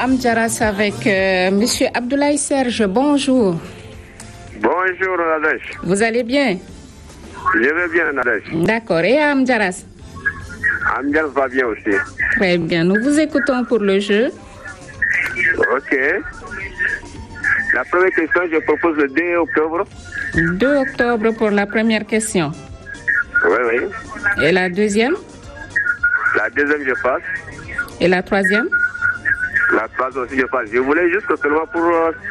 Amjaras avec Monsieur Abdoulaye Serge. Bonjour. Bonjour Nadège. Vous allez bien? Je vais bien Nadège. D'accord. Et Amjaras? Amjaras va bien aussi. Très bien. Nous vous écoutons pour le jeu. Ok. La première question, je propose le 2 octobre. 2 octobre pour la première question. Oui. Et la deuxième? La deuxième, je passe. Et la troisième? La troisième aussi, je passe. Je voulais juste seulement pour...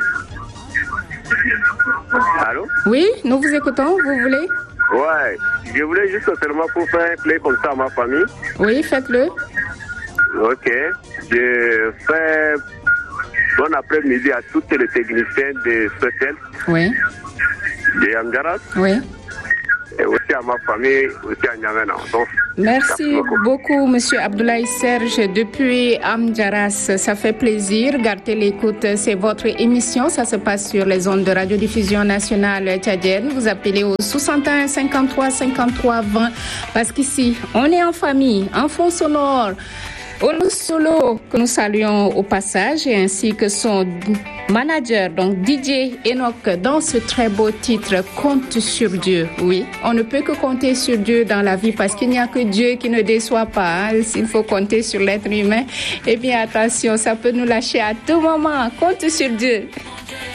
Allô? Oui, nous vous écoutons. Vous voulez? Ouais. Je voulais juste seulement pour faire un play comme ça à ma famille. Oui, faites-le. Ok. Je fais bon après-midi à tous les techniciens de Sotel. Oui. De Amjaras. Oui. Et aussi à ma famille, aussi à N'Djamena. Merci beaucoup, Monsieur Abdoulaye Serge, depuis Amjaras. Ça fait plaisir. Gardez l'écoute. C'est votre émission. Ça se passe sur les ondes de radiodiffusion nationale tchadienne. Vous appelez au 61 53 53 20 parce qu'ici, on est en famille, en fond sonore. Olu Solo, que nous saluons au passage, et ainsi que son manager, donc DJ Enoch, dans ce très beau titre, Compte sur Dieu. Oui, on ne peut que compter sur Dieu dans la vie parce qu'il n'y a que Dieu qui ne déçoit pas. Hein. S'il faut compter sur l'être humain, eh bien attention, ça peut nous lâcher à tout moment. Compte sur Dieu.